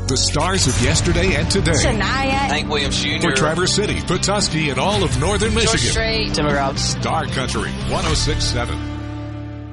The stars of yesterday and today. Shania. Hank Williams Jr. For Traverse City, Petoskey, and all of northern Michigan. George Strait. Timber Routes. Star Country 106.7.